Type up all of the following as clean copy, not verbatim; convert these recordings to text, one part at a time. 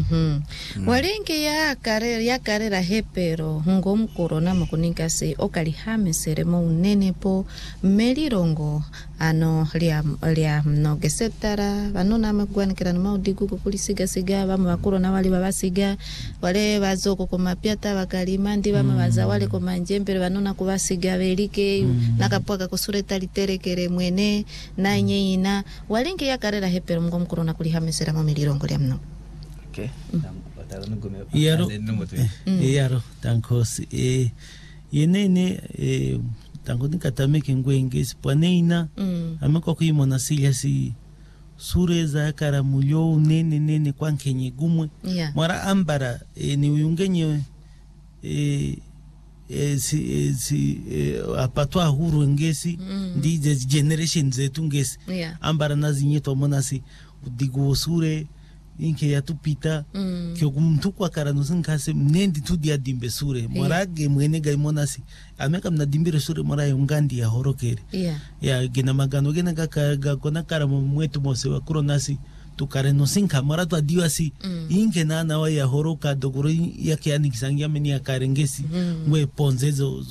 Walingi ya karera hepero ngom corona makuninga se okalihame seremo unene po melirongo ano lia mnogesetara banona magwanikira maudigu kulisiga siga bama bakorona wali babasiga wale bazoko komapiata bakalimandi bama bazawale komanjembere banona kubasiga belike nakapwaka kusure taliterekere mwene na nyeina walingi ya karera hepero ngom corona kulihame seremo melirongo lia mno. Okay. Yaro tankos yenene tango nikatame kengwenge spanena ameko kuimona silia si sureza karamulyo nene kwa kenye gumwe mara ambara ni uyungenye apatwa huru ngesi ndi generation zetu ngesi ambara nazinyeto monasi digo sure inke yatupita kyo kumtukwa karanusinkase mnendi tudia dimbe sure morage mwene gaimonasi ameka mnadimbire sure mora yungandi ya horokere ya gena magano gena kaka kona karamo mwetu mose wa kuronasi tukare nosinka mora to adiwasi inke nana wa ya horoka dogoro yake anikisangia meni ya karengesi mwe ponzezo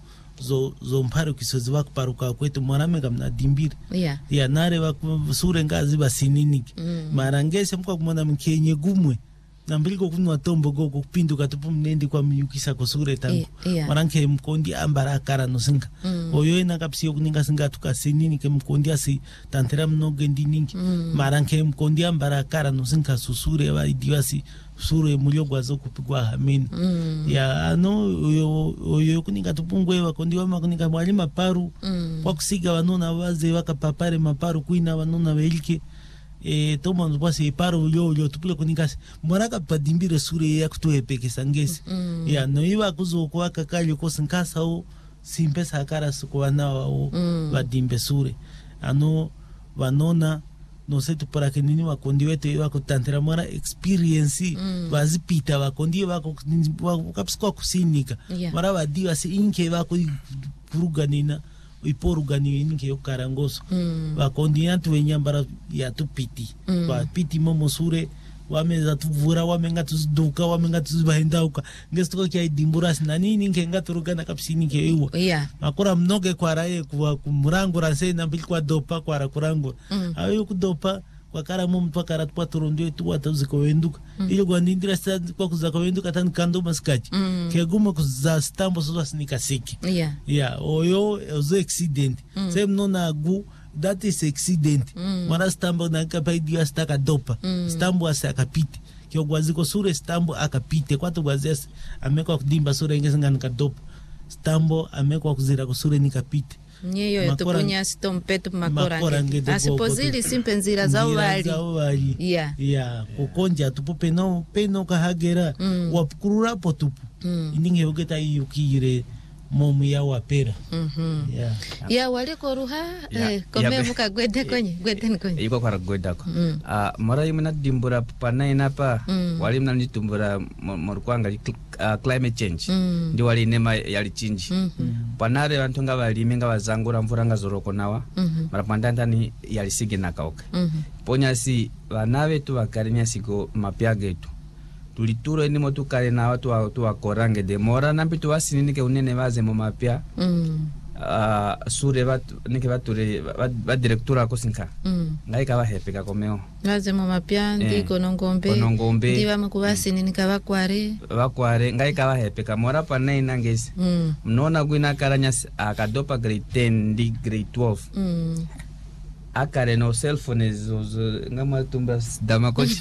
zo mparo kisozi wako paruka kwetu mwaname kamna dimbiri ya nare wako sure ngazi basinini marangese mkwa kumona mkenye gumwe na mbiliko kunwa tombo gogo kupinduka tupu mnendi kwa miyukisa kusure tangu maranke mkondi ambara akara nusinga oyo ena kapsi yokuninga singa tukasinini ke mkondi asi tantera mnoge ndiningi maranke mkondi ambara akara nusinga susure wa idiwasi sure muliogo azo kupigwa hamini ya ano oyo kuninga tupungwe wakondi wa makuninga mwali maparu wakusiga wanona waze wakapapare maparu kuina wanona welike toma nubasi paro yo tupule kunikasi moraka padimbire sure ya kutuhe peke sangesi ya no iwa kuzo kwa kakalyo kosinkasa o simpesa akara suko na o badimbe sure ano wanona no setu para que nini wakondi wetu wako tantera mora experience bazipita wakondi wako kapsko kusinika mara wadiwa si inke wako puruganina iporugani inke yokarangoso wakondi antu wenyambara ya tupiti wa piti momo sure wameza tuvura wamenga tuziduka wamenga tuzibahendauka ngestuko kia idimburasi na nini ngenga turugana kapsini ke ewa makura mnoge kwa rae kwa kumurangu ranse na mpili kwa dopa kwa rakurangu ayo kudopa kwa kara mtu akara tupa turundio tu wataziko wenduka iyo kwa nindira kwa kuzako wenduka tani kando maskaji keguma kuza stambo soza sinika siki oyo ozo accident se mnona agu that is accident mara stambo na kapaidi astaka dopa stambo asakapite kyo gwaziko sure stambo akapite kwa to gwazes amekwa kudimba sure ngesenga nikadopa stambo amekwa kuzira kusure nikapite nyeyo tuponya stompetu makorange asipozili simpenzira za wali kukonja tupupe no peno kahagera wapukurura potupu ininge ugeta yukire momu ya wapera ya waliko ruha kome muka gwede konye iko kwa gweda ko mara yimna dimbura pana inapa wali mna nitumbura morkwanga climate change ndi wali nema yali change panare vantonga valimenga vazangura mvura ngazoroko nawa mara pandandani yali sigina kauka ponya si vanave tu vakarinya siko mapyagetu tulituro eni motu kare na watu wakorange de mora nampi tu wasinini ke unene vaze mo mapya sure nike bature ba directora ko sinka ngai ka bahepeka komeo vaze mo mapya ndi konongombe ndi bamukubasinini ka bakware ngai ka bahepeka mora panai nangesi mnona gwina karanya akadopa grade 10 ndi grade 12 akare no cell phone zo ngama tumba damakochi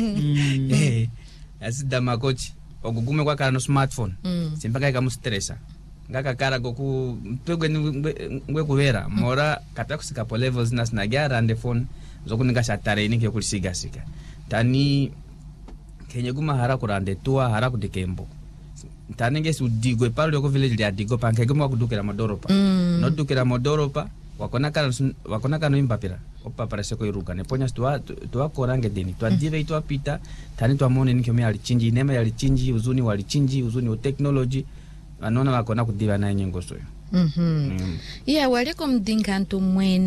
asida makochi ogugume kwa kana no smartphone simpaka ikamu stressa ngaka kara goku mpegwe ngwe kubera mora katakusika po levels nas na gyara ande phone zokuninga shatare nike kulisiga sika tani kenye guma hara kurande tua hara kudikembo tani ngesi udigwe palo ko village ya digo panke guma kudukira modoropa no dukira modoropa wakona kana impapira opa parece ko iruka ne ponya tua korange dini tua dive tua pita tani tua mone nikyo me ali chinji uzuni o technology anona wakona kudiva na nyengo soyo iya wale komdinkantu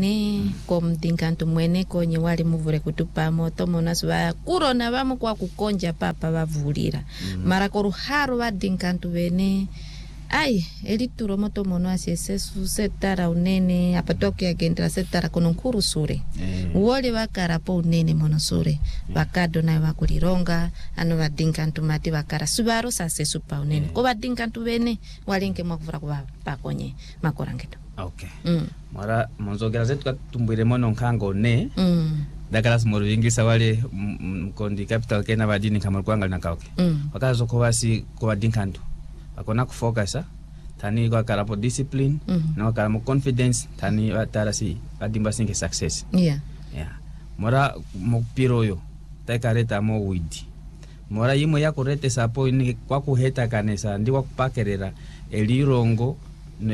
mwene konye wali muvure kutupa moto monas va kurona vamu kwa kukonja papa vavulira mara koruharo vadinkantu vene ai elituro moto mono asiesesu setara unene apatoki agendera setara kono nkuru sure wole vakara po unene mono sure vakado na vakulironga ano vadinkantu mati vakara subaro sasesu pa unene ko vadinkantu vene walinke mwakuvura kuva pakonye makorangeto okay mara monzogera zetu katumbwire mono nkango ne dakala smoro ingisa wale mkondi capital kena vadini kama kwanga na kauke wakazo ko wasi ko vadinkantu akona kufocus tani kwa karapo discipline na karamo confidence tani watarasi adimba singe success mora mopiro yo taikareta mo widi mora yimo yako rete sapo ni kwa kuheta kanesa ndi kwa kupakerera elirongo no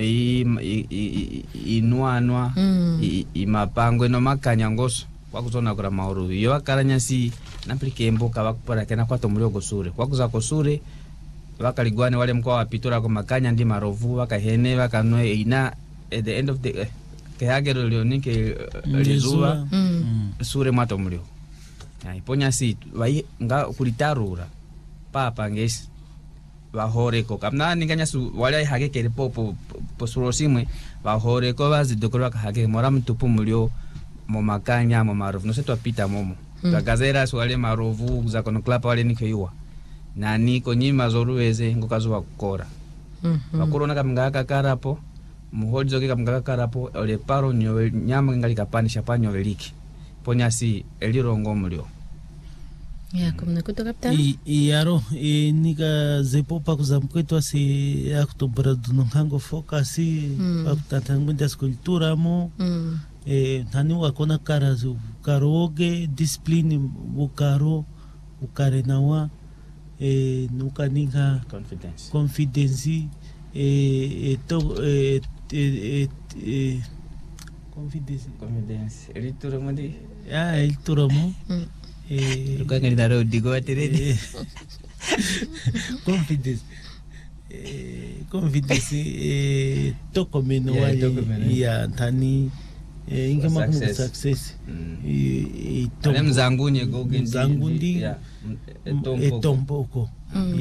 inuanwa imapango no makanyangoso kwa kuzona kura mauru yo akaranya si namplikembo kabakupora kena kwa tomulio gosure kwa kuza kosure wakaligwane wale mkoa wapitura kwa makanya ndi marovu wakahene wakanwe ina at the end of the kehagero leonike lizuwa sure mato mulio iponya si wai nga kulitarura papa ngesi wahore ko kamna ninganya su wale hage kere popo posuro simwe wahore ko bazidokora hage mora mtupu mulio mo makanya mo marovu no seto apita momo kagazera su wale marovu za kono klapa wale nikeyua nani konyima zoruweze ngokazuwa kukora bakurona kamngaka karapo muhodzo ke kamngaka karapo ole paro nyowe nyama ngali kapanisha panyo veliki ponya si elirongo mulio kumne kutoka kaptani yaro nika zepo pa kuzamkwetu asi akutombra dunonkango focus akutatangwenda skulptura mo tani wakona karazu karoge discipline bukaro ukarenawa nukaninga confidence elituro mandi elituro mo lukanga ndaro digo aterede confidence toko meno wali ya tani inga makunu success ale mzangunye goge mzangundi etompoko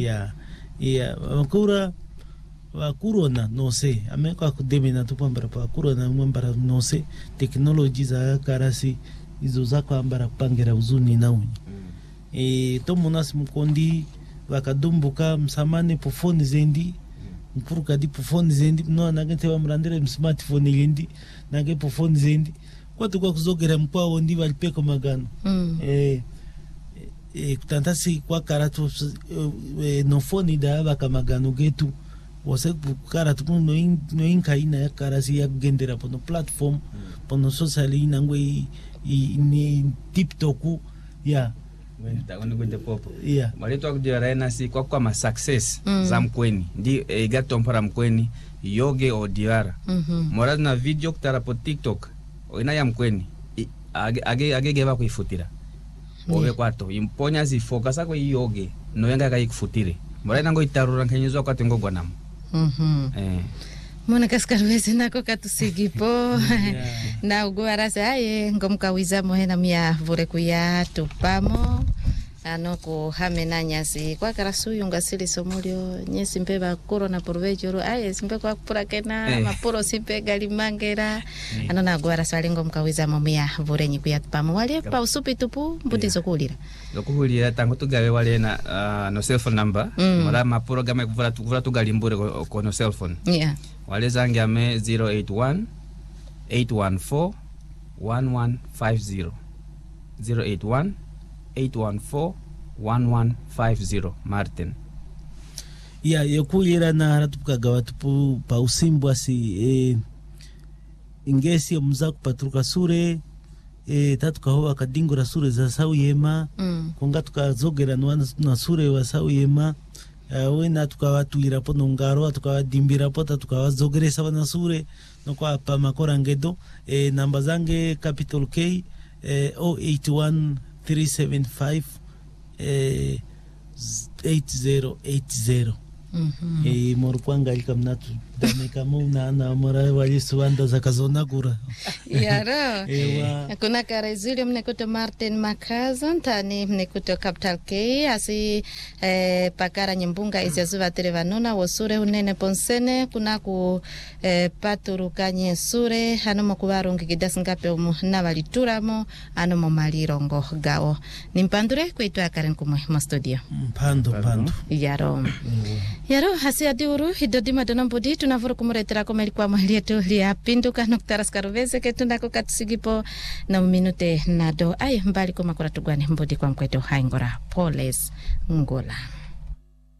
wakurona no se ameka kudemena tupambara pa kurona mwambara no se technology za karasi izo za kwambara pangira uzuni na unyi tomonas mkondi wakadumbuka msamane po phone zendi mpuruka di po phone zendi no nagete wa mrandere smartphone yendi nage po phone zendi kwatu kwa kuzogera mkwao ndi walipeko magano kutantasi kwa karatu no phone da baka magano getu wose karatu no inka ina ya karasi ya gendera pono platform pono social ina ngwe ni TikTok ya kwende popo malito akujira na si kwa ma success za mkweni ndi gato mpara mkweni yoge odiara mora na video kutara po TikTok ina ya mkweni age geba kuifutira obe kwato imponya zi focus ko yoge no yanga kai kufutire mora nango itarura nkenyezo kwa tengo gwanamo mona kaskarweze nako katusigipo na uguarase aye ngomkawiza mohena mia vure kuya tupamo ano ko hamena nyasi kwa karasuyo ngasili somulio nyesi mbeba corona porvejoro aye simbe kwa kupura kena mapuro simpe galimangera ano na uguarase alingo mkawiza momia vure nyikuya tupamo wale pa usupi tupu mbutizo kulira lokuhulira tango tugawe wale na no cell phone number mara mapuro game kuvura tugalimbure ko no cell phone wale zangi ame 081 814 1150 081 814 1150 Martin yokulira na haratupukagawa tupu pa usimbu asi ingesi muza kupatruka sure tatukahowa kadingura sure za sauyema konga tukazogera na sure wa sauyema wena tukawatuira po nongaro tukawadimbira po tukawazogeresa wana sure nokwa pa makorangedo namba zange capital K 081 375 8080 morukwanga ilikamnatu dame kama una mora wali suanda zakazona kura yaro ewa kuna karezili mnekuto Martin Makazon tani mnekuto Capital K asi pakara nyembunga iziazuva terevanona wosure unene ponsene kuna ku paturukanye sure hano mokubarungi gidasingape na valituramo ano momalirongo gao nimpandure kwetu akaren kumwe mo studio pando yaro hasi adiuru hidodi madona mbudi tunavuru kumuretera komeli kwa mahali yetu lia pinduka noktaras karuveze ketundako katisigipo na minute nado ay mbali kwa makura tugwane mbudi kwa mkwetu haingora poles ngola.